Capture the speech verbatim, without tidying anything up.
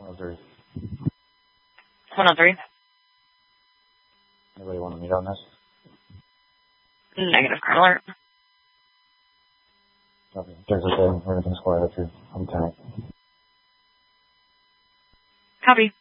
one oh three. one oh three. Anybody want to meet on this? Negative, Car Alert. Okay. There's okay. Everything's quiet up here. I'm tank. Copy.